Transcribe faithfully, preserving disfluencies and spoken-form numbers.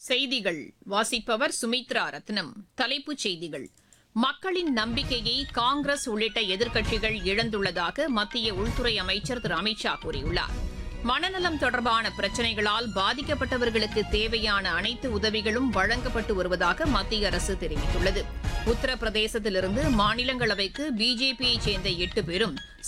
செய்திகள் வாசிப்பவர் சுமித்ரா ரத்னம். தலைப்புச் செய்திகள்: மக்களின் நம்பிக்கையை காங்கிரஸ் உள்ளிட்ட எதிர்க்கட்சிகள் இழந்துள்ளதாக மத்திய உள்துறை அமைச்சர் திரு அமித் ஷா கூறியுள்ளார். மனநலம் தொடர்பான பிரச்சினைகளால் பாதிக்கப்பட்டவர்களுக்கு தேவையான அனைத்து உதவிகளும் வழங்கப்பட்டு வருவதாக மத்திய அரசு தெரிவித்துள்ளது. உத்தரப்பிரதேசத்திலிருந்து மாநிலங்களவைக்கு பிஜேபியைச் சேர்ந்த எட்டு பேரும்,